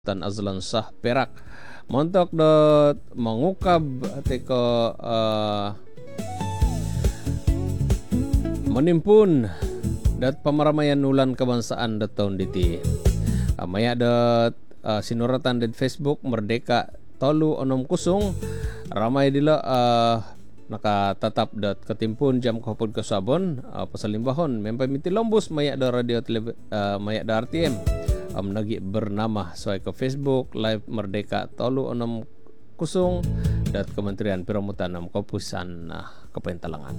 Tan Azlan Sah Perak montok dot mengukab teko menimpun dat pamaramaian nulan kebangsaan dat tahun diti maya dat sinuratan di Facebook Merdeka Tolu Onom Kusung ramai dila naka tatap dat ketimpun jam kopod ke Sabon pasalimbahon mempai miti lombus maya da radio maya da RTM nagi bernama sesuai ke Facebook Live Merdeka Tolu Onom Kusung dan Kementerian Piramutan Kapusan Kepentalangan.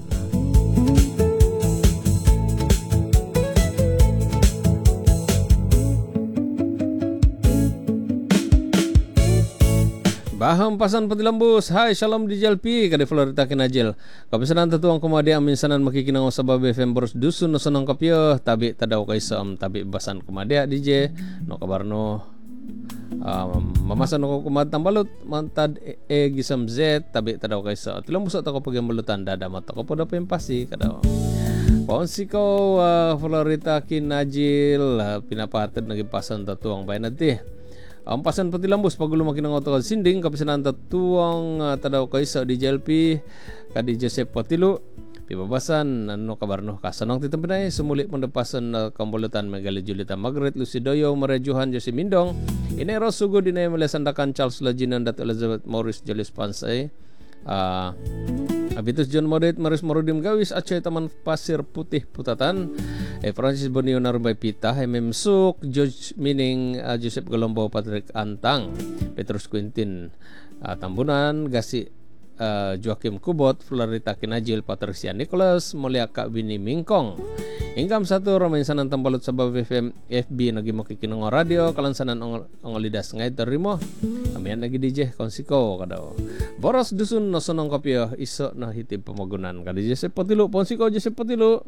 Baham pasan patilambus. Hai shalom di Jalpi kada Florida kinajil. Kapisanan tatuang kumadi amin sanan makikinang sabab FM boros dusun no sonong kapyo tabi tadaw kay sam tabi basan kumadi DJ no kabarno mamasan no kumad tambalot mantad gisam Z tabi tadaw kay sa tilambus ta ko pagambalutan dada mata ko poda pempasi kada. Ponsiko Florida kinajil pinapatid naging pasan tatuang bayanati. Pasan patilambus pagulo makinang oto sinding kapisanan tatuang tadaw kaysa di JLP kadi Joseph Patilu pibabasan no kabarno kasanong titampinay sumuli pendepasan kambulutan Megali Julita Margaret Lucidoyo Marejuhan Jose Mindong inero sugo dinay melesandakan Charles Lajinan dat Elizabeth Morris Julius Pansay Abitus John Modet Maris Marudim Gawis Aceh Taman Pasir Putih Putatan Francis Bonio Narumbay Pita MM Suk George Mining Joseph Golombo Patrick Antang Petrus Quintin Tambunan Gasi Joakim Kubot Florita Kinajil Patricia Nicholas Mulyaka Winnie Mingkong Ingkam satu Romain sanan tambalut sabab FM FB nagi makikinong radio kalansanan ongolidas ngay terimo amian lagi DJ konsiko kadaw boros dusun no sonong kopyo iso no hitib pemagunan kadi Joseph Patilu ponsiko Joseph Patilu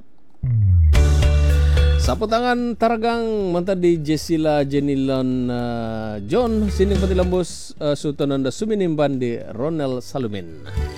sapu tangan taragang manta di Jesila Jenilon John sining patilambus sutonanda suminimban di Ronel Salumin.